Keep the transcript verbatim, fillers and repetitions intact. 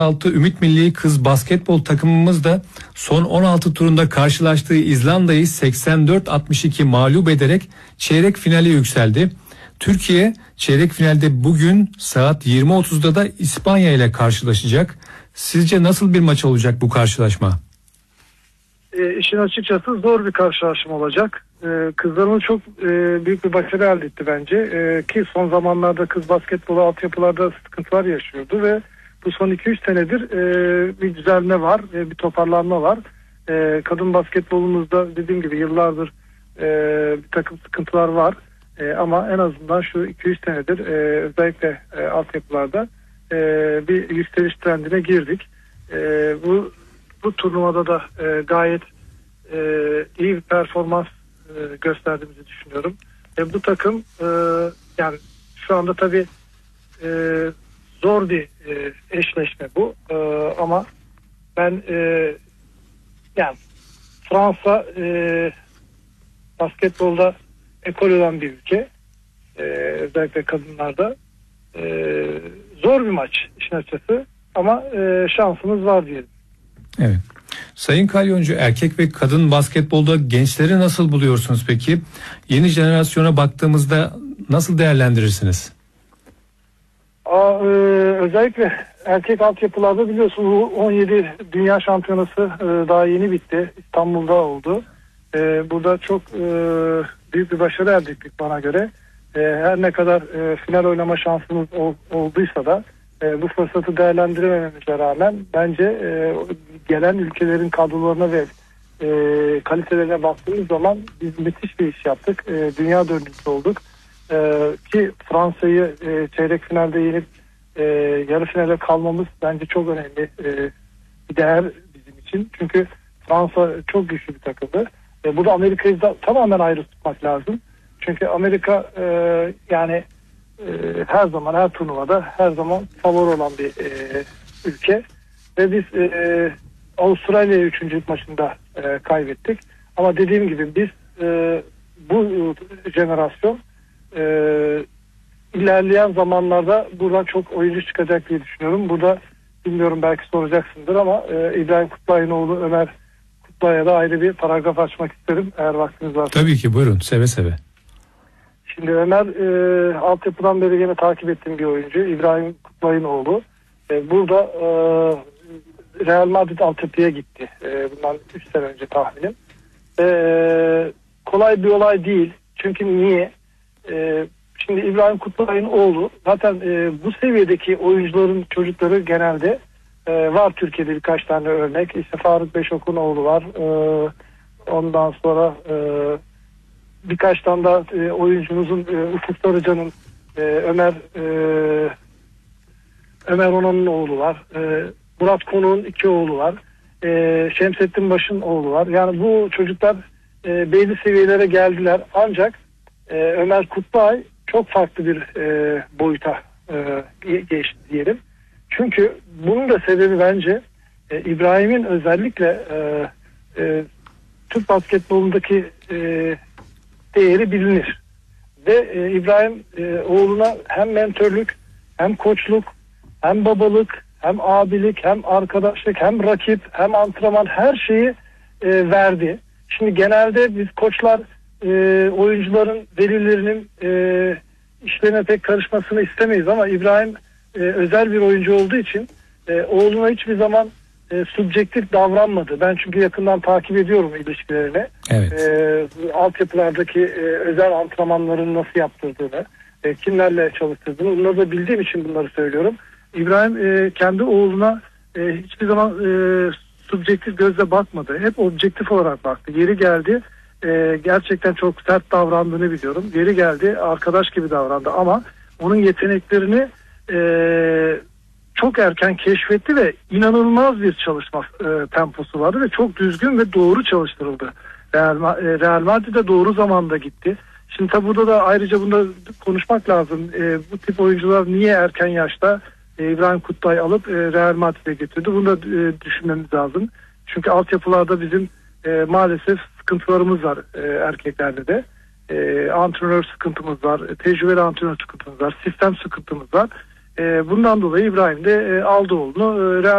altı Ümit Milli Kız Basketbol takımımız da son on altı turunda karşılaştığı İzlanda'yı seksen dört altmış iki mağlup ederek çeyrek finale yükseldi. Türkiye çeyrek finalde bugün saat yirmi otuzda da İspanya ile karşılaşacak. Sizce nasıl bir maç olacak bu karşılaşma? E, işin açıkçası zor bir karşılaşma olacak. E, kızlarımız çok e, büyük bir başarı elde etti bence. E, ki son zamanlarda kız basketbolu altyapılarda sıkıntılar yaşıyordu ve bu son iki üç senedir e, bir düzelme var, e, bir toparlanma var. E, kadın basketbolumuzda dediğim gibi yıllardır e, bir takım sıkıntılar var. E, ama en azından şu iki üç senedir e, özellikle e, altyapılarda e, bir yükseliş trendine girdik. E, bu bu turnuvada da e, gayet e, iyi bir performans e, gösterdiğimizi düşünüyorum. E, bu takım e, yani şu anda tabii e, zor bir e, eşleşme bu e, ama ben e, yani Fransa e, basketbolda ekol olan bir ülke, e, özellikle kadınlarda e, zor bir maç işin açıkçası ama e, şansımız var diyelim. Evet. Sayın Kalyoncu, erkek ve kadın basketbolda gençleri nasıl buluyorsunuz peki? Yeni jenerasyona baktığımızda nasıl değerlendirirsiniz? Aa, e, özellikle erkek altyapılarda biliyorsunuz on yedi Dünya Şampiyonası e, daha yeni bitti. İstanbul'da oldu. E, burada çok e, büyük bir başarı elde ettik bana göre. E, her ne kadar e, final oynama şansımız ol, olduysa da e, bu fırsatı değerlendiremememize rağmen bence e, gelen ülkelerin kadrolarına ve e, kalitelerine baktığımız zaman biz müthiş bir iş yaptık. E, dünya dördüncüsü olduk. Ee, ki Fransa'yı e, çeyrek finalde yenip e, yarı finale kalmamız bence çok önemli e, bir değer bizim için. Çünkü Fransa çok güçlü bir takımdı. E, burada Amerika'yı da tamamen ayrı tutmak lazım. Çünkü Amerika e, yani e, her zaman her turnuvada her zaman favori olan bir e, ülke. Ve biz e, Avustralya'yı üçüncülük maçında e, kaybettik. Ama dediğim gibi biz e, bu jenerasyon Ee, ilerleyen zamanlarda buradan çok oyuncu çıkacak diye düşünüyorum. Burada bilmiyorum belki soracaksındır ama e, İbrahim Kutlay'ın oğlu Ömer Kutlay'a da ayrı bir paragraf açmak isterim eğer vaktiniz varsa. Tabii ki, buyurun, seve seve. Şimdi Ömer e, altyapıdan beri yine takip ettiğim bir oyuncu. İbrahim Kutlay'ın oğlu. E, burada e, Real Madrid altyapıya gitti. E, bundan üç sene önce tahminim. E, kolay bir olay değil. Çünkü niye? Ee, şimdi İbrahim Kutlay'ın oğlu zaten e, bu seviyedeki oyuncuların çocukları genelde e, var Türkiye'de birkaç tane örnek. İşte Faruk Beşok'un oğlu var. E, ondan sonra e, birkaç tane daha e, oyuncumuzun e, Ufuk Sarıcan'ın e, Ömer e, Ömer Onan'ın oğlu var. E, Murat Konuk'un iki oğlu var. E, Şemsettin Baş'ın oğlu var. Yani bu çocuklar e, belli seviyelere geldiler ancak Ee, Ömer Kutlay çok farklı bir e, boyuta e, geçti diyelim. Çünkü bunun da sebebi bence e, İbrahim'in özellikle e, e, Türk basketbolundaki e, değeri bilinir. Ve e, İbrahim e, oğluna hem mentörlük, hem koçluk, hem babalık, hem abilik, hem arkadaşlık, hem rakip, hem antrenman her şeyi e, verdi. Şimdi genelde biz koçlar E, oyuncuların velilerinin e, işlerine pek karışmasını istemeyiz ama İbrahim e, özel bir oyuncu olduğu için e, oğluna hiçbir zaman e, subjektif davranmadı. Ben çünkü yakından takip ediyorum ilişkilerini. Evet. E, altyapılardaki e, özel antrenmanların nasıl yaptırdığını, e, kimlerle çalıştırdığını bunları da bildiğim için bunları söylüyorum. İbrahim e, kendi oğluna e, hiçbir zaman e, subjektif gözle bakmadı. Hep objektif olarak baktı. Yeri geldi. Ee, gerçekten çok sert davrandığını biliyorum. Geri geldi, arkadaş gibi davrandı ama onun yeteneklerini e, çok erken keşfetti ve inanılmaz bir çalışma e, temposu vardı ve çok düzgün ve doğru çalıştırıldı. Real, e, Real Madrid'e doğru zamanda gitti. Şimdi tabi burada da ayrıca bunda konuşmak lazım. E, bu tip oyuncular niye erken yaşta e, İbrahim Kutlay alıp e, Real Madrid'e getirdi? Bunu da e, düşünmemiz lazım. Çünkü altyapılarda bizim e, maalesef sıkıntılarımız var e, erkeklerde de. E, antrenör sıkıntımız var, tecrübeli antrenör sıkıntımız var, sistem sıkıntımız var. E, bundan dolayı İbrahim de e, aldı oğlunu. E, Real